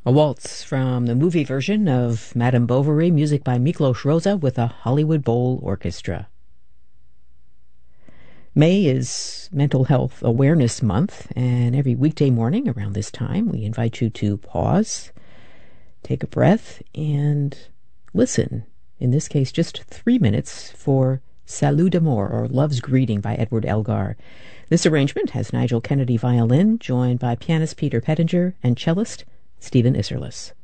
A waltz from the movie version of Madame Bovary, music by Miklos Rozsa with a Hollywood Bowl Orchestra. May is Mental Health Awareness Month, and every weekday morning around this time, we invite you to pause, take a breath, and listen. In this case, just 3 minutes for Salut d'amour, or Love's Greeting by Edward Elgar. This arrangement has Nigel Kennedy violin, joined by pianist Peter Pettinger and cellist Stephen Isserlis.